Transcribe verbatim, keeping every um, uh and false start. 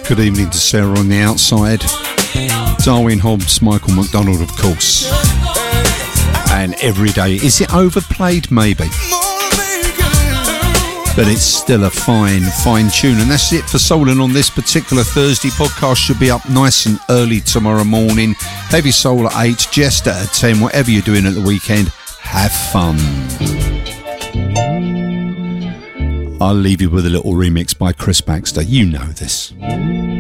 Good evening to Sarah on the outside. Darwin Hobbs, Michael McDonald, of course. And Every Day. Is it overplayed? Maybe. But it's still a fine, fine tune. And that's it for Soulin' on this particular Thursday. Podcast should be up nice and early tomorrow morning. Heavy Soul at eight, Jester at ten. Whatever you're doing at the weekend, have fun. I'll leave you with a little remix by Chris Baxter. You know this.